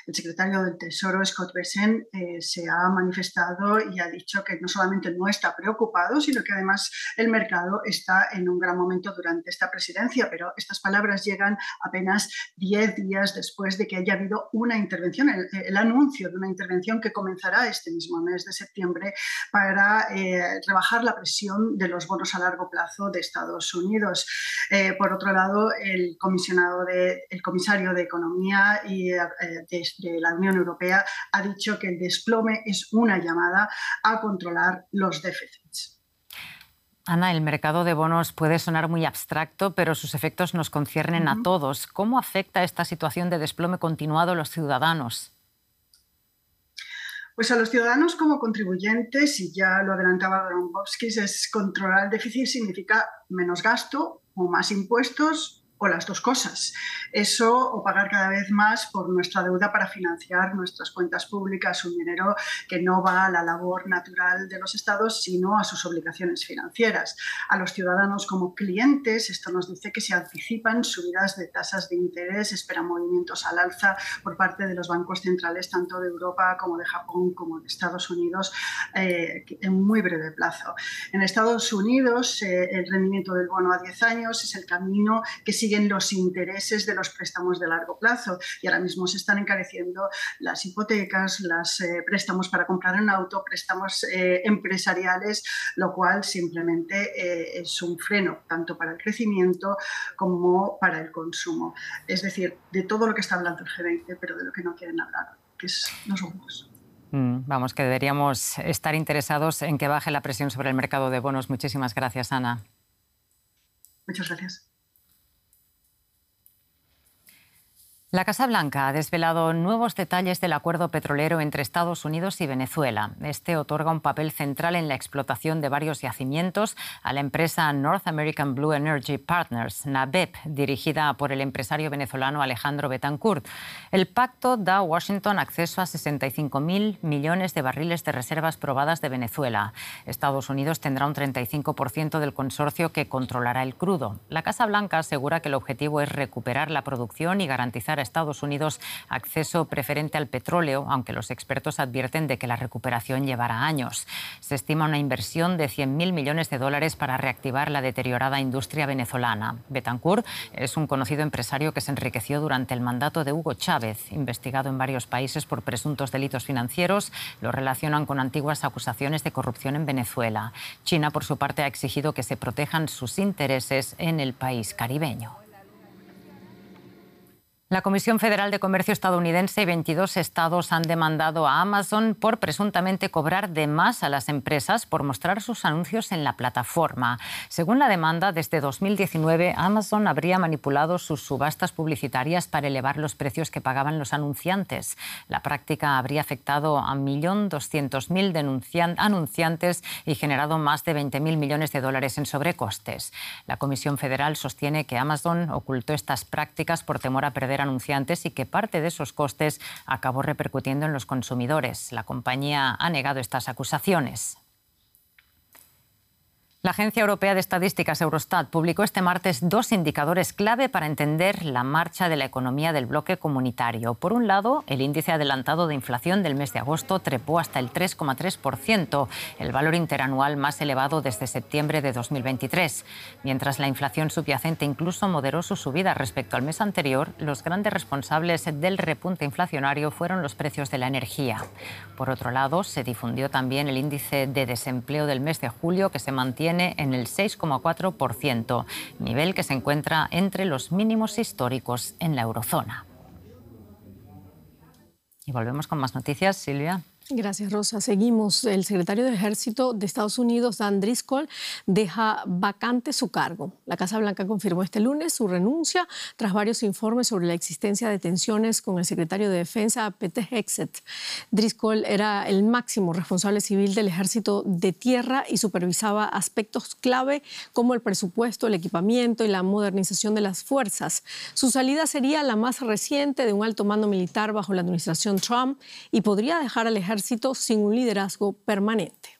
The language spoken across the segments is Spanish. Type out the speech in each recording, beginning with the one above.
El secretario del Tesoro, Scott Bessent, se ha manifestado y ha dicho que no solamente no está preocupado, sino que además el mercado está en un gran momento durante esta presidencia, pero estas palabras llegan apenas 10 días después de que haya habido una intervención, el anuncio de una intervención que comenzará este mismo mes de septiembre para rebajar la presión de los bonos a largo plazo de Estados Unidos. Por otro lado, el comisario de Economía de la Unión Europea ha dicho que el desplome es una llamada a controlar los déficits. Ana, el mercado de bonos puede sonar muy abstracto, pero sus efectos nos conciernen a todos. ¿Cómo afecta esta situación de desplome continuado a los ciudadanos? Pues a los ciudadanos como contribuyentes, y ya lo adelantaba Dombrovskis, es controlar el déficit significa menos gasto o más impuestos o las dos cosas. Eso o pagar cada vez más por nuestra deuda para financiar nuestras cuentas públicas, un dinero que no va a la labor natural de los estados, sino a sus obligaciones financieras. A los ciudadanos como clientes, esto nos dice que se anticipan subidas de tasas de interés, esperan movimientos al alza por parte de los bancos centrales, tanto de Europa como de Japón como de Estados Unidos, en muy breve plazo. En Estados Unidos, el rendimiento del bono a 10 años es el camino que siguen los intereses de los préstamos de largo plazo, y ahora mismo se están encareciendo las hipotecas, los préstamos para comprar un auto, préstamos empresariales, lo cual simplemente es un freno tanto para el crecimiento como para el consumo. Es decir, de todo lo que está hablando el G20, pero de lo que no quieren hablar, que es los bonos. Vamos, que deberíamos estar interesados en que baje la presión sobre el mercado de bonos. Muchísimas gracias, Ana. Muchas gracias. La Casa Blanca ha desvelado nuevos detalles del acuerdo petrolero entre Estados Unidos y Venezuela. Este otorga un papel central en la explotación de varios yacimientos a la empresa North American Blue Energy Partners, NABEP, dirigida por el empresario venezolano Alejandro Betancourt. El pacto da a Washington acceso a 65.000 millones de barriles de reservas probadas de Venezuela. Estados Unidos tendrá un 35% del consorcio que controlará el crudo. La Casa Blanca asegura que el objetivo es recuperar la producción y garantizar a Estados Unidos acceso preferente al petróleo, aunque los expertos advierten de que la recuperación llevará años. Se estima una inversión de 100.000 millones de dólares para reactivar la deteriorada industria venezolana. Betancourt es un conocido empresario que se enriqueció durante el mandato de Hugo Chávez, investigado en varios países por presuntos delitos financieros. Lo relacionan con antiguas acusaciones de corrupción en Venezuela. China, por su parte, ha exigido que se protejan sus intereses en el país caribeño. La Comisión Federal de Comercio estadounidense y 22 estados han demandado a Amazon por presuntamente cobrar de más a las empresas por mostrar sus anuncios en la plataforma. Según la demanda, desde 2019 Amazon habría manipulado sus subastas publicitarias para elevar los precios que pagaban los anunciantes. La práctica habría afectado a 1.200.000 anunciantes y generado más de 20.000 millones de dólares en sobrecostes. La Comisión Federal sostiene que Amazon ocultó estas prácticas por temor a perder anunciantes y que parte de esos costes acabó repercutiendo en los consumidores. La compañía ha negado estas acusaciones. La Agencia Europea de Estadísticas, Eurostat, publicó este martes dos indicadores clave para entender la marcha de la economía del bloque comunitario. Por un lado, el índice adelantado de inflación del mes de agosto trepó hasta el 3,3%, el valor interanual más elevado desde septiembre de 2023. Mientras la inflación subyacente incluso moderó su subida respecto al mes anterior, los grandes responsables del repunte inflacionario fueron los precios de la energía. Por otro lado, se difundió también el índice de desempleo del mes de julio, que se mantiene en el 6,4%, nivel que se encuentra entre los mínimos históricos en la eurozona. Y volvemos con más noticias, Silvia. Gracias, Rosa. Seguimos. El secretario de Ejército de Estados Unidos, Dan Driscoll, deja vacante su cargo. La Casa Blanca confirmó este lunes su renuncia tras varios informes sobre la existencia de tensiones con el secretario de Defensa, Pete Hegseth. Driscoll era el máximo responsable civil del Ejército de Tierra y supervisaba aspectos clave como el presupuesto, el equipamiento y la modernización de las fuerzas. Su salida sería la más reciente de un alto mando militar bajo la administración Trump y podría dejar al ejército sin un liderazgo permanente.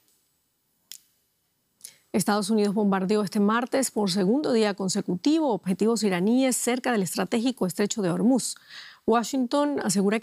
Estados Unidos bombardeó este martes por segundo día consecutivo objetivos iraníes cerca del estratégico estrecho de Hormuz. Washington asegura que